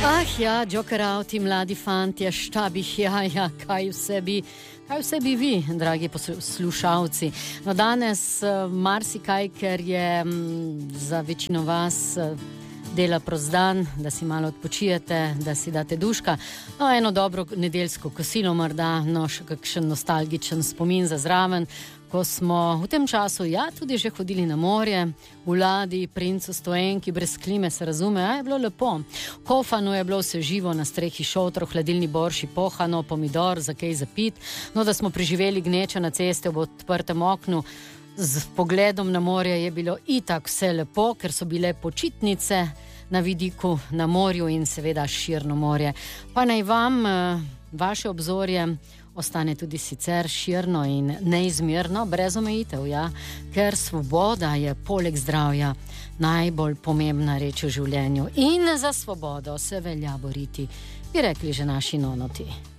Ah ja, jokerauti, mladi fantje, štabih, ja, kaj vse bi vi, dragi poslušalci. No, danes marsikaj, ker je za večino vas dela prost dan, da si malo odpočijete, da si date duška. No, eno dobro nedeljsko kosilo morda, no, še kakšen nostalgičen spomin za zraven, ko smo v tem času, ja, tudi že hodili na morje, v ladji, princu stoenki, brez klime, se razume, a je bilo lepo. V Kofanu je bilo vse živo, na strehi šotro, hladilni borši, pohano, pomidor, za kaj zapit, no, da smo preživeli gnečo na ceste ob odprtem oknu, z pogledom na morje je bilo itak vse lepo, ker so bile počitnice na vidiku, na morju in seveda širno morje. Pa naj vam vaše obzorje ostane tudi sicer širno in neizmerno, brez omejitev, ja, ker svoboda je poleg zdravja najbolj pomembna reč v življenju in za svobodo se velja boriti, bi rekli že naši nonoti.